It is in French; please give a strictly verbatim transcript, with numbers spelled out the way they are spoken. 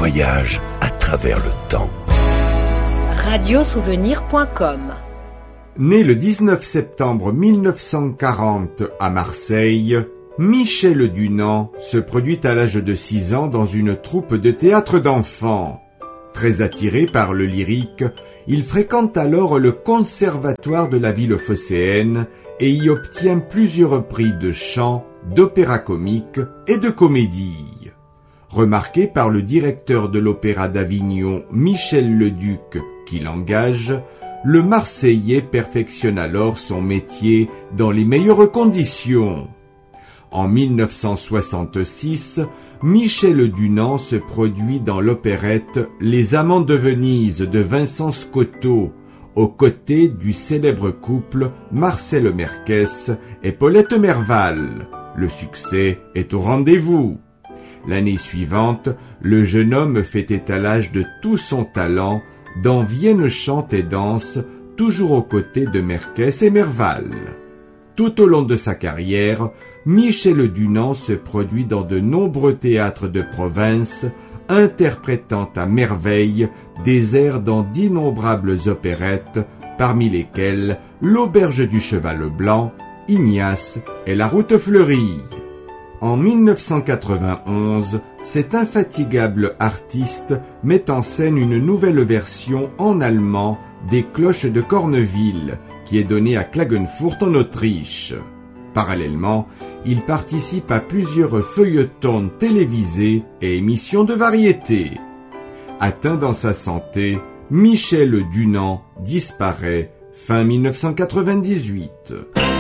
voyage à travers le temps. radiosouvenir point com. Né le dix-neuf septembre mille neuf cent quarante à Marseille, Michel Dunant se produit à l'âge de six ans dans une troupe de théâtre d'enfants. Très attiré par le lyrique, il fréquente alors le conservatoire de la ville phocéenne et y obtient plusieurs prix de chant, d'opéra comique et de comédie. Remarqué par le directeur de l'Opéra d'Avignon, Michel Leduc, qui l'engage, le Marseillais perfectionne alors son métier dans les meilleures conditions. En mille neuf cent soixante-six, Michel Dunant se produit dans l'opérette Les Amants de Venise de Vincent Scotto, aux côtés du célèbre couple Marcel Merkès et Paulette Merval. Le succès est au rendez-vous. L'année suivante, le jeune homme fait étalage de tout son talent dans Vienne chante et danse, toujours aux côtés de Merkès et Merval. Tout au long de sa carrière, Michel Dunant se produit dans de nombreux théâtres de province, interprétant à merveille des airs dans d'innombrables opérettes, parmi lesquelles L'Auberge du Cheval Blanc, Ignace et La Route fleurie. En mille neuf cent quatre-vingt-onze, cet infatigable artiste met en scène une nouvelle version en allemand des Cloches de Corneville, qui est donnée à Klagenfurt en Autriche. Parallèlement, il participe à plusieurs feuilletons télévisés et émissions de variété. Atteint dans sa santé, Michel Dunant disparaît fin mille neuf cent quatre-vingt-dix-huit.